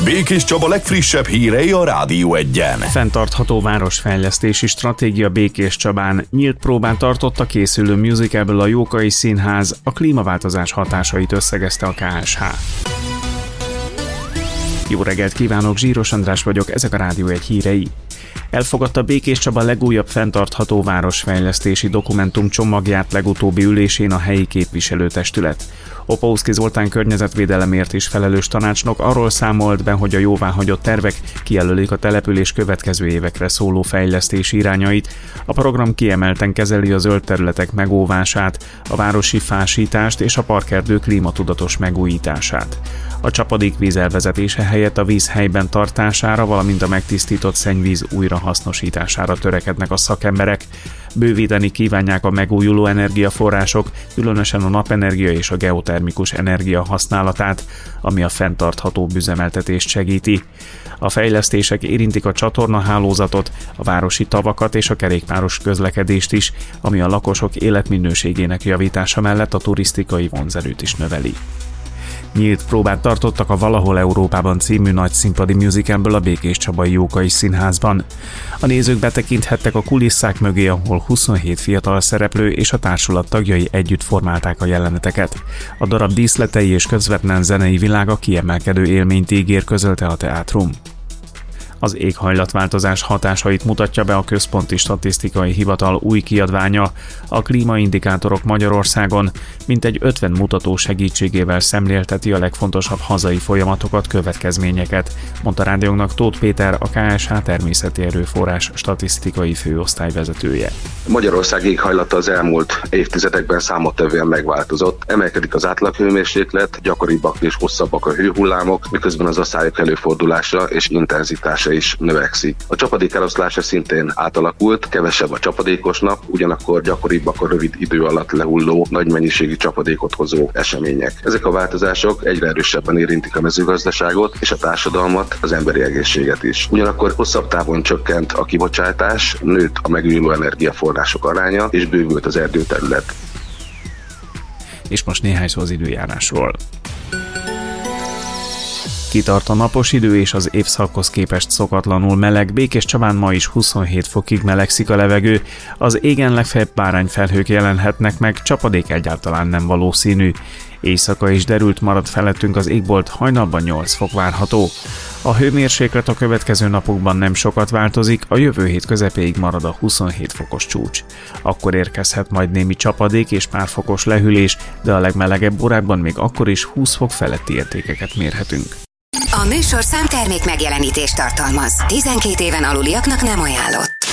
Békés Csaba legfrissebb hírei a Rádió Egyen. Fenntartható városfejlesztési stratégia Békés Csabán. Nyílt próbán tartott a készülő musicalből a Jókai Színház, a klímaváltozás hatásait összegezte a KSH. Jó reggelt kívánok, Zsíros András vagyok, ezek a Rádió Egy hírei. Elfogadta Békés Csaba legújabb fenntartható városfejlesztési dokumentum csomagját legutóbbi ülésén a helyi képviselőtestület. Opauszki Zoltán környezetvédelemért is felelős tanácsnok arról számolt be, hogy a jóváhagyott tervek kijelölik a település következő évekre szóló fejlesztési irányait. A program kiemelten kezeli a zöld területek megóvását, a városi fásítást és a parkerdő klímatudatos megújítását. A csapadékvíz elvezetése helyett a víz helyben tartására, valamint a megtisztított szennyvíz újrahasznosítására törekednek a szakemberek. Bővíteni kívánják a megújuló energiaforrások, különösen a napenergia és a geotermikus energia használatát, ami a fenntartható üzemeltetést segíti. A fejlesztések érintik a csatornahálózatot, a városi tavakat és a kerékpáros közlekedést is, ami a lakosok életminőségének javítása mellett a turisztikai vonzerőt is növeli. Nyílt próbát tartottak a Valahol Európában című nagyszínpadi musicalből a Békés Csabai Jókai Színházban. A nézők betekinthettek a kulisszák mögé, ahol 27 fiatal szereplő és a társulat tagjai együtt formálták a jeleneteket. A darab díszletei és közvetlen zenei világa kiemelkedő élményt ígér, közölte a teátrum. Az éghajlatváltozás hatásait mutatja be a Központi Statisztikai Hivatal új kiadványa. A klímaindikátorok Magyarországon mintegy 50 mutató segítségével szemlélteti a legfontosabb hazai folyamatokat, következményeket, mondta rádiónknak Tóth Péter, a KSH természeti erőforrás statisztikai főosztály vezetője. Magyarország éghajlata az elmúlt évtizedekben számottevően megváltozott. Emelkedik az átlaghőmérséklet, gyakoribbak és hosszabbak a hőhullámok, miközben az asszályok előfordulása és intenzitása is növekszik. A csapadék eloszlása szintén átalakult, kevesebb a csapadékos nap, ugyanakkor gyakoribbak a rövid idő alatt lehulló, nagy mennyiségű csapadékot hozó események. Ezek a változások egyre erősebben érintik a mezőgazdaságot és a társadalmat, az emberi egészséget is. Ugyanakkor hosszabb távon csökkent a kibocsátás, nőtt a megújuló energiaforrások aránya és bővült az erdőterület. És most néhány szó az időjárásról. Kitart a napos idő és az évszakhoz képest szokatlanul meleg. Békés Csabán ma is 27 fokig melegszik a levegő, az égen legfeljebb bárányfelhők jelenhetnek meg, csapadék egyáltalán nem valószínű. Éjszaka is derült marad felettünk az égbolt, hajnalban 8 fok várható. A hőmérséklet a következő napokban nem sokat változik, a jövő hét közepéig marad a 27 fokos csúcs. Akkor érkezhet majd némi csapadék és pár fokos lehűlés, de a legmelegebb órákban még akkor is 20 fok feletti értékeket mérhetünk. A műsorszám termék megjelenítést tartalmaz. 12 éven aluliaknak nem ajánlott.